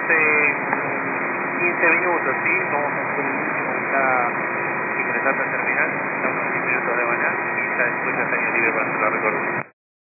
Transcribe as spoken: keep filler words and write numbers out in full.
hace quince minutos, ¿sí? Somos un está ingresando al terminal, está unos diez minutos de bañar y ya después ya estaría libre para hacer la recorrido.